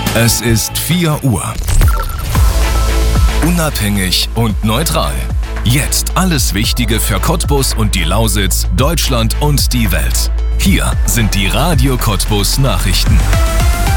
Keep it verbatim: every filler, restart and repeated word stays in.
Es ist vier Uhr. Unabhängig und neutral. Jetzt alles Wichtige für Cottbus und die Lausitz, Deutschland und die Welt. Hier sind die Radio Cottbus Nachrichten.